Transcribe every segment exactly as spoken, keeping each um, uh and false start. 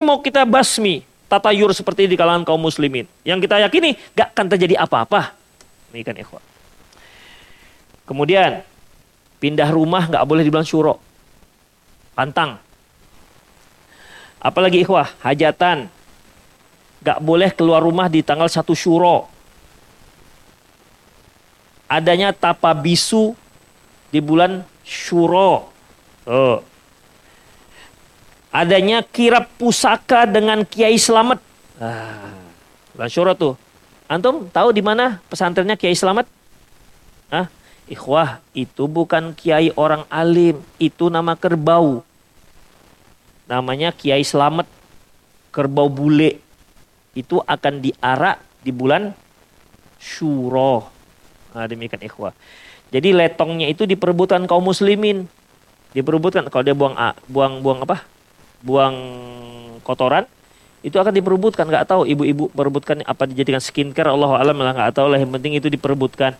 mau kita basmi tatayur seperti di kalangan kaum muslimin. Yang kita yakini gak akan terjadi apa-apa. Demikian ikhwah. Kemudian pindah rumah gak boleh di bulan Syuro. Pantang. Apalagi ikhwah, hajatan. Gak boleh keluar rumah di tanggal satu Syuro. Adanya tapa bisu di bulan Syuro. Oh. Adanya kirap pusaka dengan Kiai Slamet. Ah, bulan Syuro tuh. Antum tahu di mana pesantrennya Kiai Slamet? Ah, ikhwah, itu bukan kiai orang alim, itu nama kerbau. Namanya Kiai Slamet, kerbau bule. Itu akan diarak di bulan Syuro. Nah, demikian ikhwah. Jadi letongnya itu diperebutkan kaum muslimin. Diperebutkan kalau dia buang buang buang apa? Buang kotoran, itu akan diperebutkan. Nggak tahu ibu-ibu perebutkan apa dijadikan skincare, Allahu a'lam lah, nggak tahu lah, yang penting itu diperebutkan.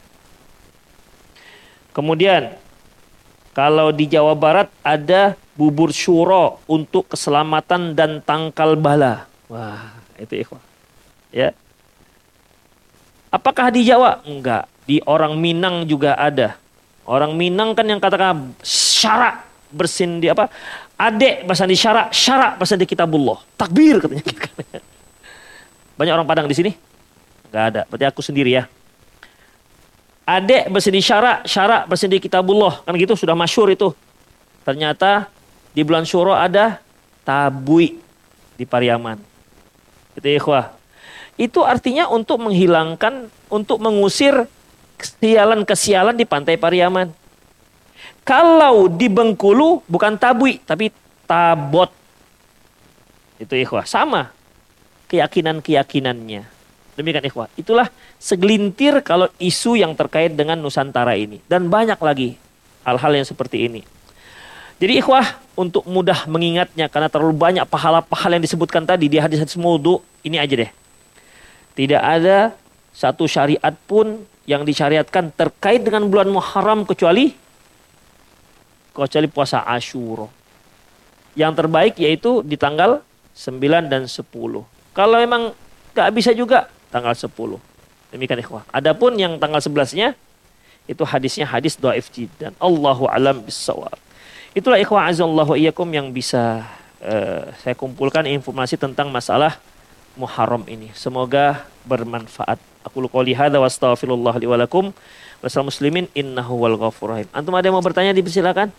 Kemudian kalau di Jawa Barat ada bubur syuro untuk keselamatan dan tangkal bala. Wah, itu ikhwah. Ya. Apakah di Jawa? Enggak. Di orang Minang juga ada. Orang Minang kan yang katakan syarak bersin di apa? Adek bahasa di syarak, syarak bahasa di kitabullah. Takbir katanya. Banyak orang Padang di sini? Enggak ada. Berarti aku sendiri ya. Adek bahasa di syarak, syarak bahasa di kitabullah. Kan gitu sudah masyhur itu. Ternyata di bulan Syuro ada tabui di Pariaman. Itu ikhwah. Itu artinya untuk menghilangkan, untuk mengusir kesialan-kesialan di pantai Pariaman. Kalau di Bengkulu bukan tabui, tapi tabot. Itu ikhwah. Sama keyakinan-keyakinannya. Demikian ikhwah. Itulah segelintir kalau isu yang terkait dengan Nusantara ini. Dan banyak lagi hal-hal yang seperti ini. Jadi ikhwah, untuk mudah mengingatnya, karena terlalu banyak pahala-pahala yang disebutkan tadi di hadis-hadis maudhu, ini aja deh. Tidak ada satu syariat pun yang disyariatkan terkait dengan bulan Muharram kecuali kecuali puasa Asyura. Yang terbaik yaitu di tanggal sembilan dan sepuluh. Kalau memang gak bisa juga tanggal sepuluh. Demikian ikhwah. Adapun yang tanggal sebelasnya itu hadisnya hadis dhaif jiddan. Allahu alam bissawab. Itulah ikhwah azallahu iyyakum yang bisa uh, saya kumpulkan informasi tentang masalah Muharram ini. Semoga bermanfaat. Aku qouli hadza wa astaghfirullah li wa lakum. Wassalamu muslimin innahu wal ghafurur rahim. Antum ada yang mau bertanya, dipersilakan.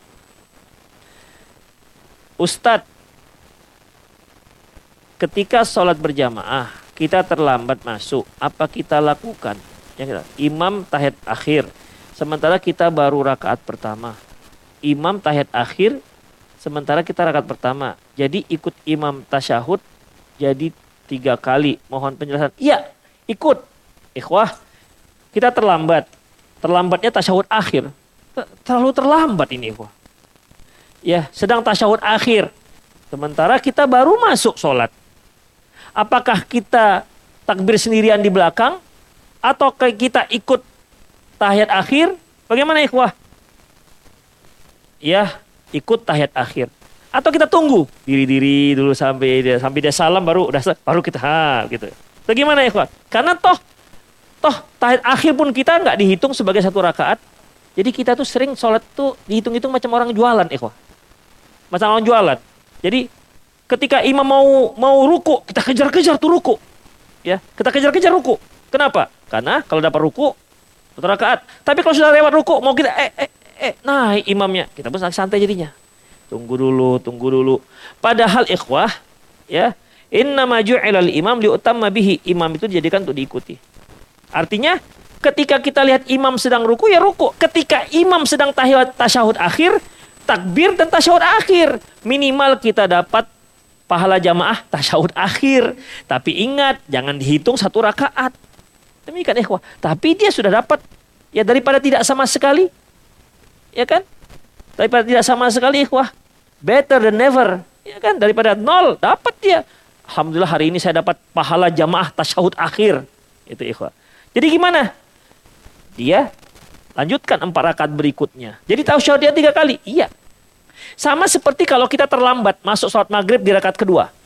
Ustadz, ketika sholat berjamaah kita terlambat masuk, apa kita lakukan? Ya, imam tahiyat akhir, sementara kita baru rakaat pertama. Imam tahiyat akhir, sementara kita rakaat pertama. Jadi ikut imam tasyahud jadi tiga kali. Mohon penjelasan. Iya, ikut. Ikhwah, kita terlambat. Terlambatnya tasyahud akhir. Terlalu terlambat ini ikhwah. Ya, sedang tasyahud akhir. Sementara kita baru masuk sholat. Apakah kita takbir sendirian di belakang? Atau kita ikut tahiyat akhir? Bagaimana ikhwah? Ya, ikut tahiyat akhir. Atau kita tunggu diri-diri dulu sampai dia sampai dia salam baru udah baru kita ha gitu. Bagaimana ikhwah? Karena toh toh tahiyat akhir pun kita nggak dihitung sebagai satu rakaat. Jadi kita tuh sering sholat tuh dihitung-hitung macam orang jualan ikhwah. Macam orang jualan. Jadi ketika imam mau mau ruku, kita kejar-kejar tuh ruku. Ya, kita kejar-kejar ruku. Kenapa? Karena kalau dapat ruku satu rakaat. Tapi kalau sudah lewat ruku, mau kita eh eh eh naik imamnya, kita pun santai jadinya. Tunggu dulu, tunggu dulu. Padahal ikhwah, ya, innama ju'ilal imam liutamma bihi. Imam itu dijadikan untuk diikuti. Artinya ketika kita lihat imam sedang ruku, ya ruku. Ketika imam sedang tahiyat tasyahud akhir, takbir dan tasyahud akhir. Minimal kita dapat pahala jamaah tasyahud akhir. Tapi ingat, jangan dihitung satu rakaat. Demikian ikhwah. Tapi dia sudah dapat. Ya daripada tidak sama sekali. Ya kan? Daripada tidak sama sekali ikhwah. Better than never. Ya kan? Daripada nol, dapat dia. Alhamdulillah hari ini saya dapat pahala jamaah tasyahud akhir. Itu ikhwah. Jadi gimana? Dia lanjutkan empat rakaat berikutnya. Jadi tasyahud dia tiga kali? Iya. Sama seperti kalau kita terlambat masuk sholat maghrib di rakaat kedua.